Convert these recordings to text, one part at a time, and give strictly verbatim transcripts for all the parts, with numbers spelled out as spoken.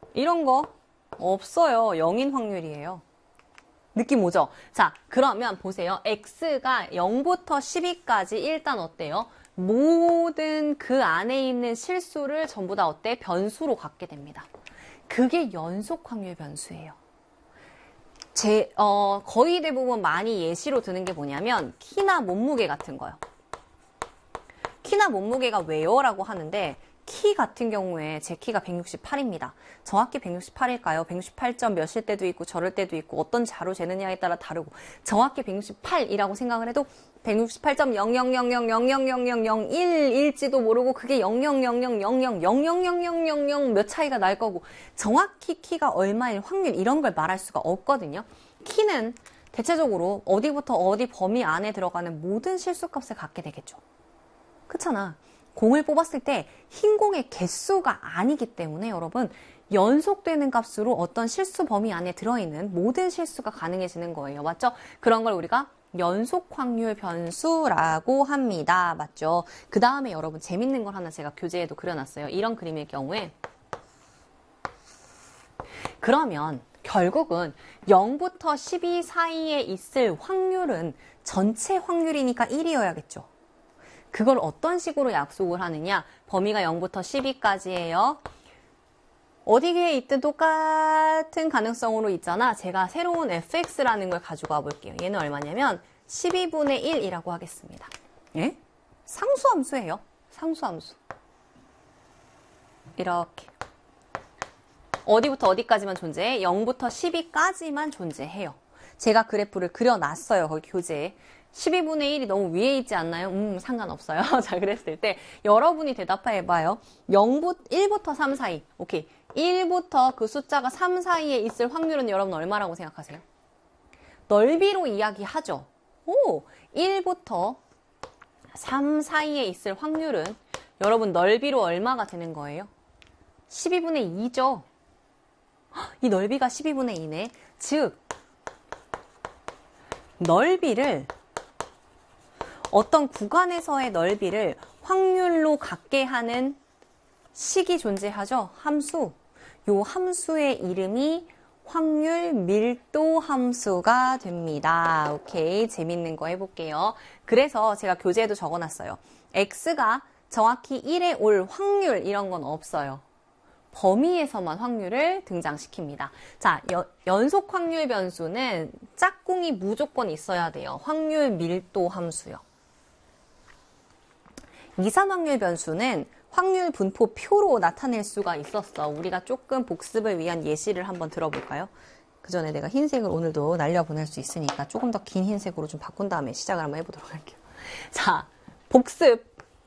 이런 거 없어요. 영인 확률이에요. 느낌 오죠? 자, 그러면 보세요. x가 영부터 십이까지 일단 어때요? 모든 그 안에 있는 실수를 전부 다 어때? 변수로 갖게 됩니다. 그게 연속 확률 변수예요. 제, 어, 거의 대부분 많이 예시로 드는 게 뭐냐면 키나 몸무게 같은 거요. 키나 몸무게가 왜요? 라고 하는데 키 같은 경우에 제 키가 백육십팔입니다. 정확히 백육십팔일까요? 백육십팔 점 몇일 때도 있고 저럴 때도 있고 어떤 자로 재느냐에 따라 다르고 정확히 백육십팔이라고 생각을 해도 백육십팔 점 영영영영영영영영영일일지도 모르고 그게 영영영영영영영영영영영 몇 차이가 날 거고 정확히 키가 얼마일 확률 이런 걸 말할 수가 없거든요. 키는 대체적으로 어디부터 어디 범위 안에 들어가는 모든 실수값을 갖게 되겠죠. 그렇잖아. 공을 뽑았을 때 흰 공의 개수가 아니기 때문에 여러분 연속되는 값으로 어떤 실수 범위 안에 들어있는 모든 실수가 가능해지는 거예요. 맞죠? 그런 걸 우리가 연속 확률 변수라고 합니다. 맞죠? 그 다음에 여러분 재밌는 걸 하나 제가 교재에도 그려놨어요. 이런 그림일 경우에 그러면 결국은 영부터 십이 사이에 있을 확률은 전체 확률이니까 일이어야겠죠. 그걸 어떤 식으로 약속을 하느냐? 범위가 영부터 십이까지예요. 어디에 있든 똑같은 가능성으로 있잖아. 제가 새로운 에프엑스라는 걸 가지고 와볼게요. 얘는 얼마냐면 십이분의 일이라고 하겠습니다. 예? 상수함수예요. 상수함수. 이렇게. 어디부터 어디까지만 존재해? 영부터 십이까지만 존재해요. 제가 그래프를 그려놨어요. 거기 교재에. 십이분의 일이 너무 위에 있지 않나요? 음, 상관없어요. 자, 그랬을 때 여러분이 대답해봐요. 영부, 일부터 삼 사이. 오케이. 일부터 그 숫자가 삼 사이에 있을 확률은 여러분 얼마라고 생각하세요? 넓이로 이야기하죠. 오, 일부터 삼 사이에 있을 확률은 여러분 넓이로 얼마가 되는 거예요? 십이분의 이죠. 이 넓이가 십이분의 이네. 즉, 넓이를 어떤 구간에서의 넓이를 확률로 갖게 하는 식이 존재하죠. 함수. 요 함수의 이름이 확률 밀도 함수가 됩니다. 오케이. 재밌는 거 해볼게요. 그래서 제가 교재에도 적어놨어요. x가 정확히 일에 올 확률 이런 건 없어요. 범위에서만 확률을 등장시킵니다. 자, 여, 연속 확률 변수는 짝꿍이 무조건 있어야 돼요. 확률 밀도 함수요. 이산 확률 변수는 확률 분포 표로 나타낼 수가 있었어. 우리가 조금 복습을 위한 예시를 한번 들어볼까요? 그 전에 내가 흰색을 오늘도 날려보낼 수 있으니까 조금 더 긴 흰색으로 좀 바꾼 다음에 시작을 한번 해보도록 할게요. 자, 복습.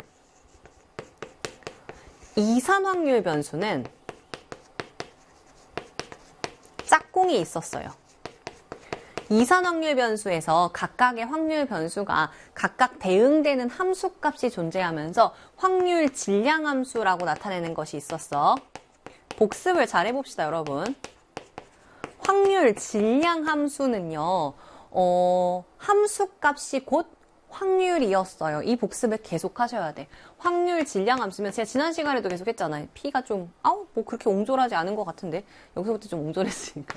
이산 확률 변수는 짝꿍이 있었어요. 이산 확률 변수에서 각각의 확률 변수가 각각 대응되는 함수값이 존재하면서 확률 질량 함수라고 나타내는 것이 있었어. 복습을 잘 해봅시다, 여러분. 확률 질량 함수는요, 어, 함수값이 곧 확률이었어요. 이 복습을 계속 하셔야 돼. 확률 질량 함수면 제가 지난 시간에도 계속 했잖아요. P가 좀, 아우, 뭐 그렇게 옹졸하지 않은 것 같은데. 여기서부터 좀 옹졸했으니까.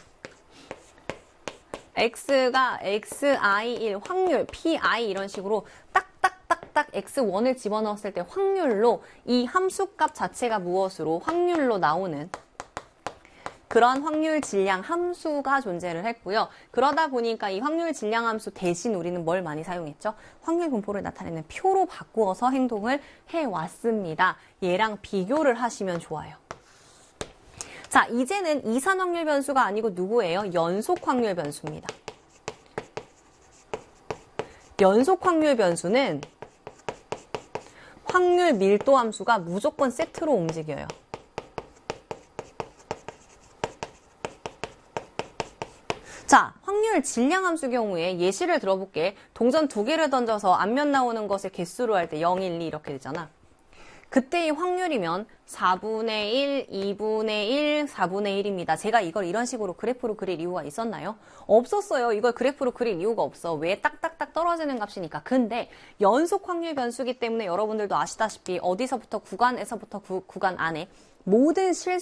x가 엑스아이일 확률, pi 이런 식으로 딱딱딱딱 엑스원을 집어넣었을 때 확률로 이 함수값 자체가 무엇으로 확률로 나오는 그런 확률 질량 함수가 존재를 했고요. 그러다 보니까 이 확률 질량 함수 대신 우리는 뭘 많이 사용했죠? 확률 분포를 나타내는 표로 바꾸어서 행동을 해왔습니다. 얘랑 비교를 하시면 좋아요. 자, 이제는 이산 확률 변수가 아니고 누구예요? 연속 확률 변수입니다. 연속 확률 변수는 확률 밀도 함수가 무조건 세트로 움직여요. 자, 확률 질량 함수 경우에 예시를 들어볼게. 동전 두 개를 던져서 앞면 나오는 것의 개수로 할 때 영, 일, 이 이렇게 되잖아. 그때의 확률이면 사분의 일, 이분의 일, 사분의 일입니다. 제가 이걸 이런 식으로 그래프로 그릴 이유가 있었나요? 없었어요. 이걸 그래프로 그릴 이유가 없어. 왜? 딱딱딱 떨어지는 값이니까. 근데 연속 확률 변수기 때문에 여러분들도 아시다시피 어디서부터 구간에서부터 구, 구간 안에 모든 실